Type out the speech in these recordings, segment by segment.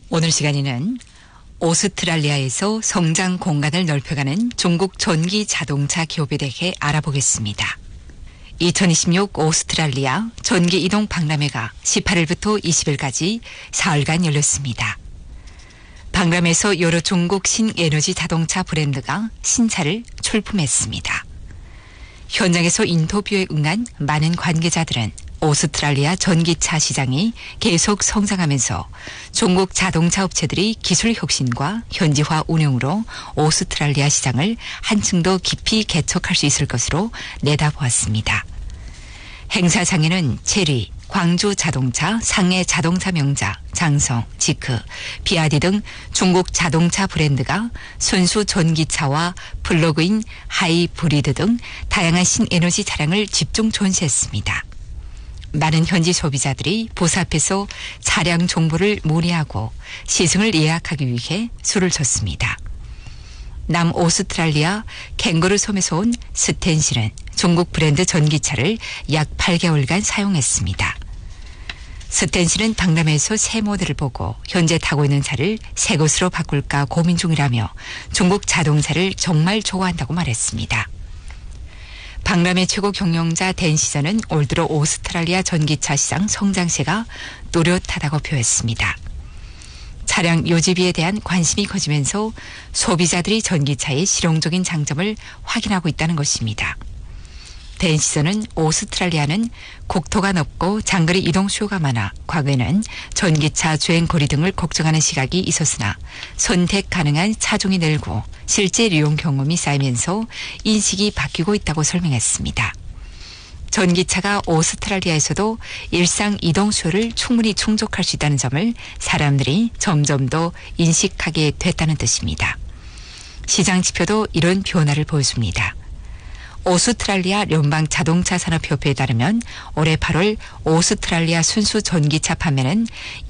오늘 시간에는 오스트랄리아에서 성장 공간을 넓혀가는 중국 전기 자동차 기업에 대해 알아보겠습니다. 2026 오스트랄리아 전기 이동 박람회가 18일부터 20일까지 사흘간 열렸습니다. 박람회에서 여러 중국 신에너지 자동차 브랜드가 신차를 출품했습니다. 현장에서 인터뷰에 응한 많은 관계자들은 오스트랄리아 전기차 시장이 계속 성장하면서 중국 자동차 업체들이 기술 혁신과 현지화 운영으로 오스트랄리아 시장을 한층 더 깊이 개척할 수 있을 것으로 내다보았습니다. 행사장에는 체리, 광주 자동차, 상해 자동차 명자, 장성, 지크, 비아디 등 중국 자동차 브랜드가 순수 전기차와 플러그인 하이브리드 등 다양한 신에너지 차량을 집중 전시했습니다. 많은 현지 소비자들이 부스 앞에서 차량 정보를 문의하고 시승을 예약하기 위해 줄을 섰습니다. 남 오스트랄리아 캥거루 섬에서 온 스탠 씨는 중국 브랜드 전기차를 약 8개월간 사용했습니다. 스탠 씨는 박람회에서 새 모델을 보고 현재 타고 있는 차를 새 것으로 바꿀까 고민 중이라며 중국 자동차를 정말 좋아한다고 말했습니다. 박람회 최고 경영자 댄 시저는 올 들어 오스트랄리아 전기차 시장 성장세가 뚜렷하다고 표했습니다. 차량 요지비에 대한 관심이 커지면서 소비자들이 전기차의 실용적인 장점을 확인하고 있다는 것입니다. 댄 시저는 오스트랄리아는 국토가 넓고 장거리 이동 수요가 많아 과거에는 전기차 주행 거리 등을 걱정하는 시각이 있었으나 선택 가능한 차종이 늘고 실제 이용 경험이 쌓이면서 인식이 바뀌고 있다고 설명했습니다. 전기차가 오스트랄리아에서도 일상 이동 수요를 충분히 충족할 수 있다는 점을 사람들이 점점 더 인식하게 됐다는 뜻입니다. 시장 지표도 이런 변화를 보여줍니다. 오스트랄리아 연방 자동차 산업협회에 따르면 올해 8월 오스트랄리아 순수 전기차 판매는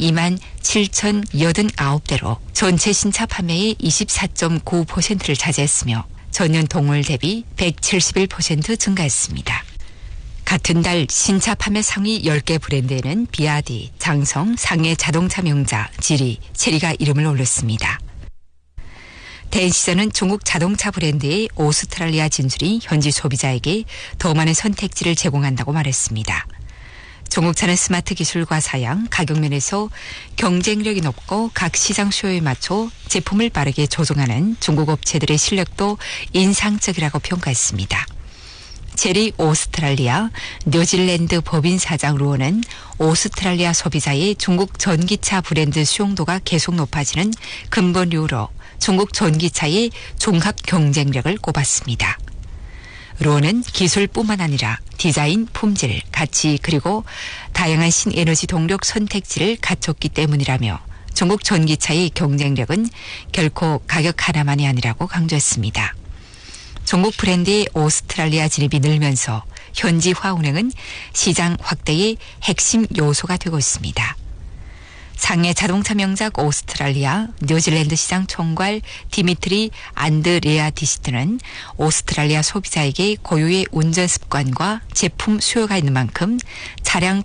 27,089대로 전체 신차 판매의 24.9%를 차지했으며 전년 동월 대비 171% 증가했습니다. 같은 달 신차 판매 상위 10개 브랜드에는 비아디, 장성, 상해 자동차 명자, 지리, 체리가 이름을 올렸습니다. 댄 시저는 중국 자동차 브랜드의 오스트랄리아 진출이 현지 소비자에게 더 많은 선택지를 제공한다고 말했습니다. 중국차는 스마트 기술과 사양, 가격 면에서 경쟁력이 높고 각 시장 수요에 맞춰 제품을 빠르게 조정하는 중국 업체들의 실력도 인상적이라고 평가했습니다. 체리 오스트랄리아 뉴질랜드 법인 사장 루어는 오스트랄리아 소비자의 중국 전기차 브랜드 수용도가 계속 높아지는 근본 이유로 중국 전기차의 종합 경쟁력을 꼽았습니다. 루어는 기술뿐만 아니라 디자인, 품질, 가치 그리고 다양한 신에너지 동력 선택지를 갖췄기 때문이라며 중국 전기차의 경쟁력은 결코 가격 하나만이 아니라고 강조했습니다. 중국 브랜드의 오스트랄리아 진입이 늘면서 현지화 운행은 시장 확대의 핵심 요소가 되고 있습니다. 상해 자동차 명작 오스트랄리아 뉴질랜드 시장 총괄 디미트리 안드레아디시트는 오스트랄리아 소비자에게 고유의 운전 습관과 제품 수요가 있는 만큼 차량